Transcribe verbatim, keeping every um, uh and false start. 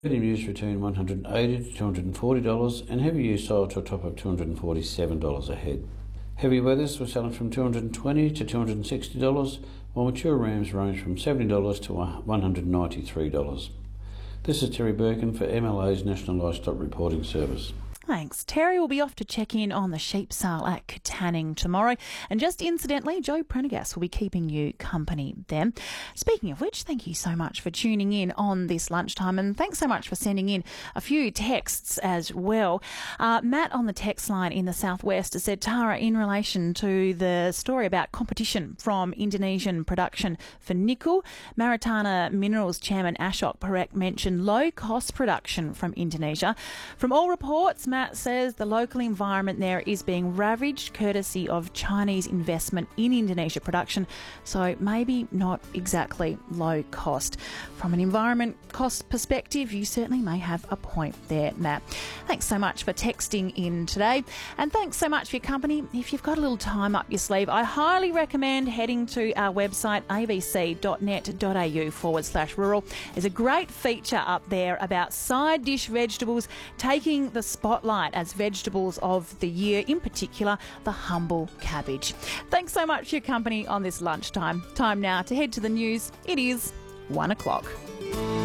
Medium use between one hundred eighty dollars to two hundred forty dollars and heavy use sold to a top of two hundred forty-seven dollars a head. Heavy weathers were selling from two hundred twenty dollars to two hundred sixty dollars, while mature rams ranged from seventy dollars to one hundred ninety-three dollars. This is Terry Birkin for M L A's National Livestock Reporting Service. Thanks. Terry will be off to check in on the sheep sale at Katanning tomorrow. And just incidentally, Joe Prendergast will be keeping you company then. Speaking of which, thank you so much for tuning in on this lunchtime, and thanks so much for sending in a few texts as well. Uh, Matt on the text line in the southwest has said, Tara, in relation to the story about competition from Indonesian production for nickel, Maritana Minerals Chairman Ashok Parekh mentioned low-cost production from Indonesia. From all reports, Matt says the local environment there is being ravaged courtesy of Chinese investment in Indonesia production, so maybe not exactly low cost. From an environment cost perspective, you certainly may have a point there, Matt. Thanks so much for texting in today, and thanks so much for your company. If you've got a little time up your sleeve, I highly recommend heading to our website, abc.net.au forward slash rural. There's a great feature up there about side dish vegetables taking the spotlight as vegetables of the year, in particular the humble cabbage. Thanks so much for your company on this lunchtime. Time now to head to the news. It is one o'clock.